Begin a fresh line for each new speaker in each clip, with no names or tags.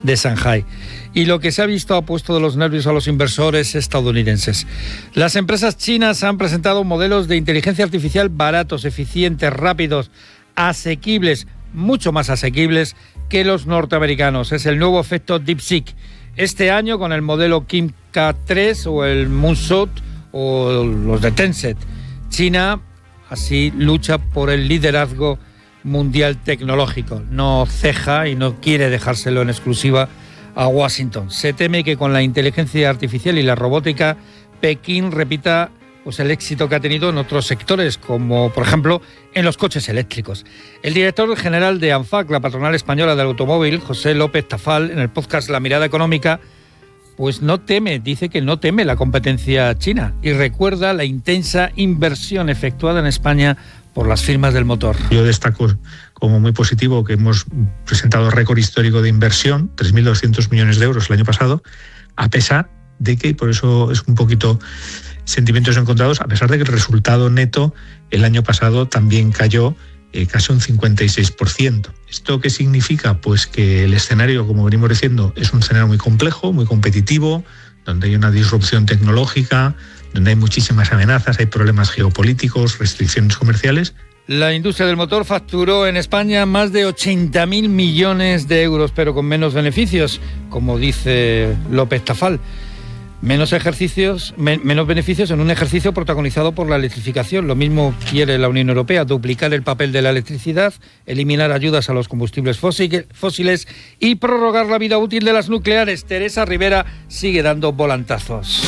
de Shanghái. Y lo que se ha visto ha puesto de los nervios a los inversores estadounidenses. Las empresas chinas han presentado modelos de inteligencia artificial baratos, eficientes, rápidos, asequibles, mucho más asequibles que los norteamericanos. Es el nuevo efecto DeepSeek. Este año, con el modelo Kim K3 o el Moonshot o los de Tencent, China así lucha por el liderazgo mundial tecnológico. No ceja y no quiere dejárselo en exclusiva a Washington. Se teme que con la inteligencia artificial y la robótica, Pekín repita el éxito que ha tenido en otros sectores, como por ejemplo en los coches eléctricos. El director general de ANFAC, la patronal española del automóvil, José López Tafal, en el podcast La Mirada Económica, pues dice que no teme la competencia china y recuerda la intensa inversión efectuada en España por las firmas del motor.
Yo destaco como muy positivo que hemos presentado récord histórico de inversión, 3.200 millones de euros el año pasado, a pesar de que, y por eso es un poquito sentimientos encontrados, a pesar de que el resultado neto el año pasado también cayó casi un 56%. ¿Esto qué significa? Pues que el escenario, como venimos diciendo, es un escenario muy complejo, muy competitivo, donde hay una disrupción tecnológica, donde hay muchísimas amenazas, hay problemas geopolíticos, restricciones comerciales.
La industria del motor facturó en España más de 80.000 millones de euros, pero con menos beneficios, como dice López Tafal. Menos beneficios en un ejercicio protagonizado por la electrificación. Lo mismo quiere la Unión Europea, duplicar el papel de la electricidad, eliminar ayudas a los combustibles fósiles y prorrogar la vida útil de las nucleares. Teresa Rivera sigue dando volantazos.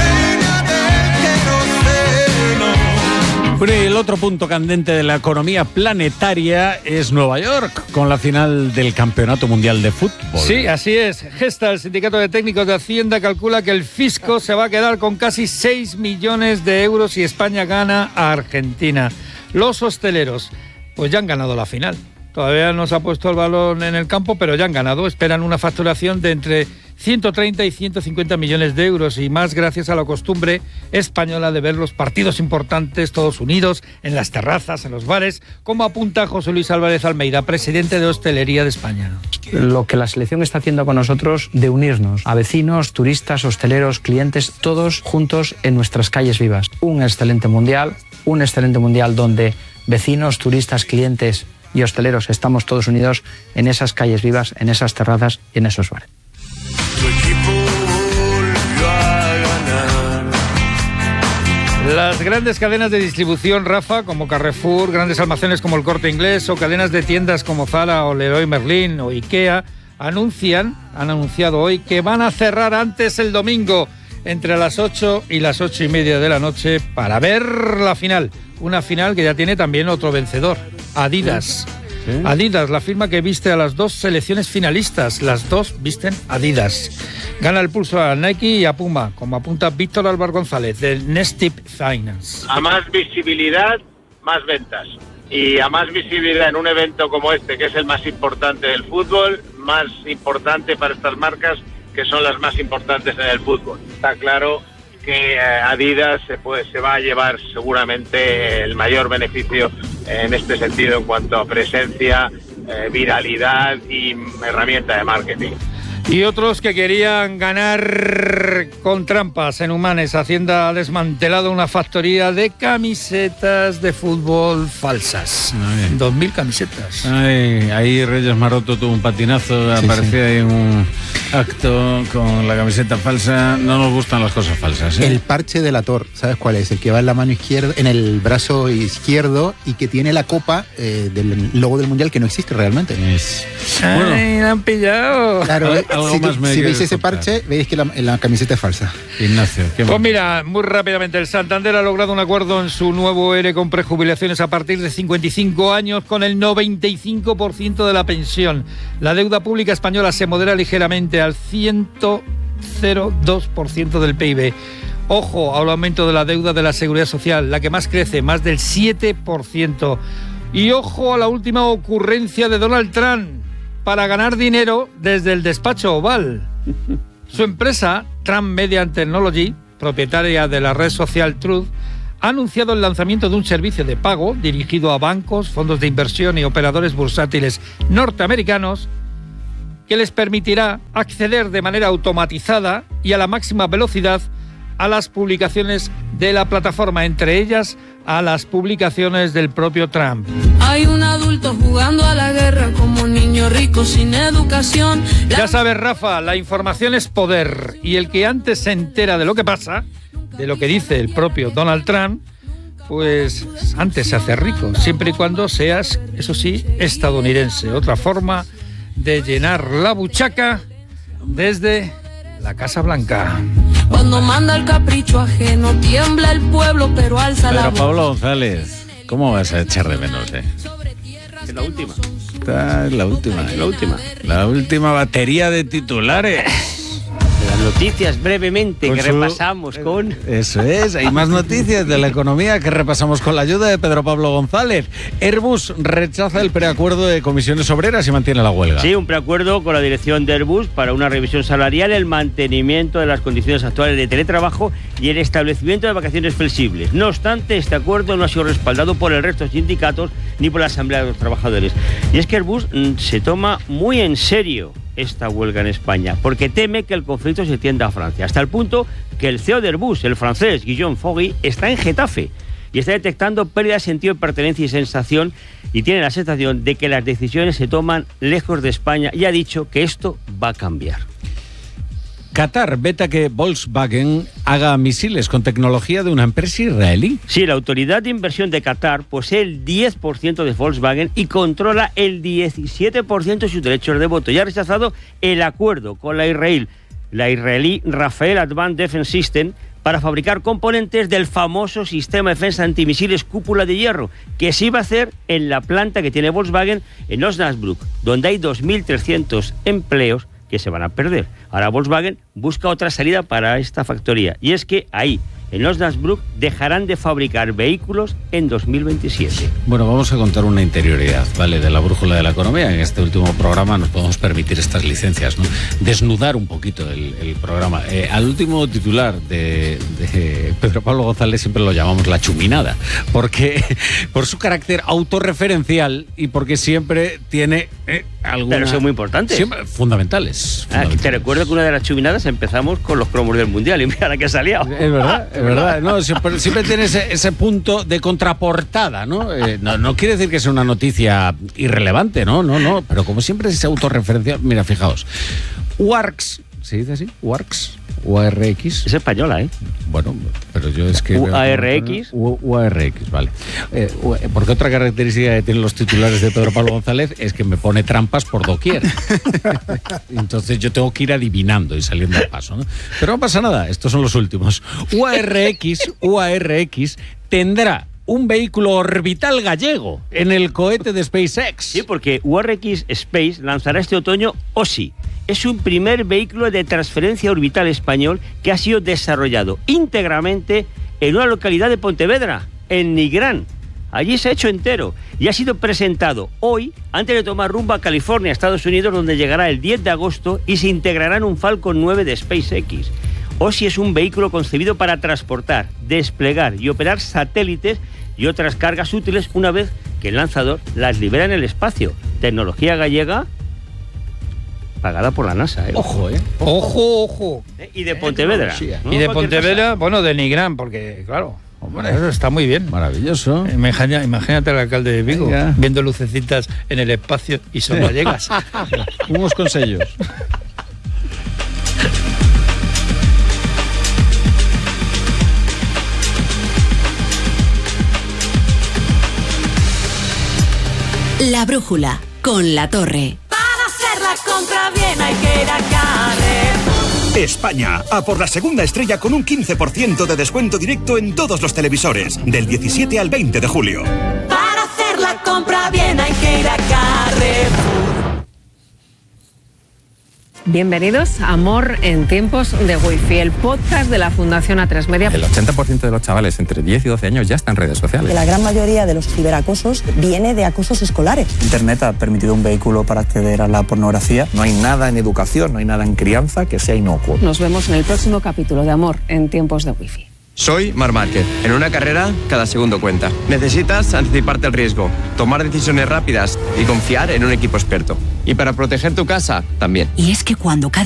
Bueno, y el otro punto candente de la economía planetaria es Nueva York, con la final del Campeonato Mundial de Fútbol.
Sí, así es. Gesta, el Sindicato de Técnicos de Hacienda, calcula que el fisco se va a quedar con casi 6 millones de euros si España gana a Argentina. Los hosteleros, pues ya han ganado la final. Todavía no se ha puesto el balón en el campo, pero ya han ganado. Esperan una facturación de entre 130 y 150 millones de euros y más gracias a la costumbre española de ver los partidos importantes todos unidos en las terrazas, en los bares, como apunta José Luis Álvarez Almeida, presidente de Hostelería de España.
Lo que la selección está haciendo con nosotros de unirnos a vecinos, turistas, hosteleros, clientes, todos juntos en nuestras calles vivas. Un excelente mundial donde vecinos, turistas, clientes y hosteleros estamos todos unidos en esas calles vivas, en esas terrazas y en esos bares.
Las grandes cadenas de distribución, Rafa, como Carrefour, grandes almacenes como El Corte Inglés o cadenas de tiendas como Zara o Leroy Merlin o Ikea han anunciado hoy que van a cerrar antes el domingo entre las 8 y las 8:30 de la noche para ver la final. Una final que ya tiene también otro vencedor, Adidas. ¿Sí? Adidas, la firma que viste a las dos selecciones finalistas. Las dos visten Adidas. Gana el pulso a Nike y a Puma, como apunta Víctor Álvaro González, de Nestip Finance.
A más visibilidad, más ventas. Y a más visibilidad en un evento como este, que es el más importante del fútbol, más importante para estas marcas, que son las más importantes en el fútbol. Está claro que Adidas se va a llevar seguramente el mayor beneficio en este sentido en cuanto a presencia, viralidad y herramienta de marketing.
Y otros que querían ganar con trampas en Humanes. Hacienda ha desmantelado una factoría de camisetas de fútbol falsas. 2.000 camisetas.
Ahí Reyes Maroto tuvo un patinazo, apareció ahí en un acto con la camiseta falsa. No nos gustan las cosas falsas, ¿eh?
El parche delator, ¿sabes cuál es? El que va en la mano izquierda, en el brazo izquierdo y que tiene la copa del logo del Mundial que no existe realmente.
Bueno, la han pillado.
Claro, si veis ese parche, veis que la camiseta es falsa.
Ignacio,
pues mira, muy rápidamente, el Santander ha logrado un acuerdo en su nuevo ERE con prejubilaciones a partir de 55 años con el 95% de la pensión. La deuda pública española se modera ligeramente al 102% del PIB. Ojo al aumento de la deuda de la Seguridad Social, la que más crece, más del 7%. Y ojo a la última ocurrencia de Donald Trump para ganar dinero desde el despacho Oval. Su empresa, Trump Media Technology, propietaria de la red social Truth, ha anunciado el lanzamiento de un servicio de pago dirigido a bancos, fondos de inversión y operadores bursátiles norteamericanos que les permitirá acceder de manera automatizada y a la máxima velocidad a las publicaciones de la plataforma, entre ellas a las publicaciones del propio Trump.
Hay un adulto jugando a la guerra como un niño rico sin educación.
Ya sabes, Rafa, la información es poder, y el que antes se entera de lo que pasa, de lo que dice el propio Donald Trump, pues antes se hace rico, siempre y cuando seas, eso sí, estadounidense. Otra forma de llenar la buchaca desde la Casa Blanca.
Cuando manda el capricho ajeno, tiembla el pueblo, pero alza la voz.
Pero Pablo González, ¿cómo vas a echar de menos,
Es la última.
Es la última. La última batería de titulares.
Las noticias brevemente que repasamos con...
Eso es, hay más noticias de la economía que repasamos con la ayuda de Pedro Pablo González. Airbus rechaza el preacuerdo de comisiones obreras y mantiene la huelga.
Sí, un preacuerdo con la dirección de Airbus para una revisión salarial, el mantenimiento de las condiciones actuales de teletrabajo y el establecimiento de vacaciones flexibles. No obstante, este acuerdo no ha sido respaldado por el resto de sindicatos ni por la Asamblea de los Trabajadores. Y es que Airbus se toma muy en serio esta huelga en España, porque teme que el conflicto se extienda a Francia, hasta el punto que el CEO de Airbus, el francés Guillaume Faury, está en Getafe y está detectando pérdida de sentido de pertenencia y sensación, y tiene la sensación de que las decisiones se toman lejos de España, y ha dicho que esto va a cambiar.
Qatar veta que Volkswagen haga misiles con tecnología de una empresa israelí.
Sí, la autoridad de inversión de Qatar posee el 10% de Volkswagen y controla el 17% de sus derechos de voto, y ha rechazado el acuerdo con la israelí Rafael Advanced Defense System para fabricar componentes del famoso sistema de defensa antimisiles Cúpula de Hierro, que se iba a hacer en la planta que tiene Volkswagen en Osnabrück, donde hay 2.300 empleos que se van a perder. Ahora Volkswagen busca otra salida para esta factoría, y es que ahí, en Osnabrück, dejarán de fabricar vehículos en 2027.
Bueno, vamos a contar una interioridad, ¿vale?, de la brújula de la economía. En este último programa nos podemos permitir estas licencias, ¿no? Desnudar un poquito el programa. Al último titular de Pedro Pablo González siempre lo llamamos la chuminada, porque por su carácter autorreferencial y porque siempre tiene algunas...
Pero son muy importantes.
Fundamentales.
Te recuerdo que una de las chuminadas empezamos con los cromos del Mundial, y mira la que ha salido.
Es verdad. Es verdad, no, siempre tiene ese punto de contraportada, ¿no? No quiere decir que sea una noticia irrelevante, no, pero como siempre es autorreferencia. Mira, fijaos, UARX, ¿se dice así? UARX, UARX.
Es española, ¿eh?
Bueno, pero yo es que...
UARX.
UARX, vale. Porque otra característica que tienen los titulares de Pedro Pablo González es que me pone trampas por doquier. Entonces yo tengo que ir adivinando y saliendo al paso, ¿no? Pero no pasa nada, estos son los últimos. UARX tendrá un vehículo orbital gallego en el cohete de SpaceX.
Sí, porque UARX Space lanzará este otoño OSI. Es un primer vehículo de transferencia orbital español que ha sido desarrollado íntegramente en una localidad de Pontevedra, en Nigrán. Allí se ha hecho entero y ha sido presentado hoy antes de tomar rumbo a California, Estados Unidos, donde llegará el 10 de agosto y se integrará en un Falcon 9 de SpaceX. OSI es un vehículo concebido para transportar, desplegar y operar satélites y otras cargas útiles una vez que el lanzador las libera en el espacio. Tecnología gallega pagada por la NASA, ¿eh?
Ojo, ¿eh? Ojo.
Y de Pontevedra.
¿No? Y de Pontevedra, bueno, de Nigrán, porque, claro, hombre, eso está muy bien.
Maravilloso.
Imagínate al alcalde de Vigo, viendo lucecitas en el espacio y son gallegas.
Unos consejos.
La brújula, con La Torre.
La compra bien hay que ir a Carrefour.
España, a por la segunda estrella con un 15% de descuento directo en todos los televisores, del 17 al 20 de julio.
Para hacer la compra bien hay que ir a Carrefour.
Bienvenidos a Amor en tiempos de Wi-Fi, el podcast de la Fundación A3 Media.
El 80% de los chavales entre 10 y 12 años ya están en redes sociales.
La gran mayoría de los ciberacosos viene de acosos escolares.
Internet ha permitido un vehículo para acceder a la pornografía.
No hay nada en educación, no hay nada en crianza que sea inocuo.
Nos vemos en el próximo capítulo de Amor en tiempos de Wi-Fi.
Soy Marc Márquez. En una carrera, cada segundo cuenta. Necesitas anticiparte al riesgo, tomar decisiones rápidas y confiar en un equipo experto. Y para proteger tu casa, también.
Y es que cuando cada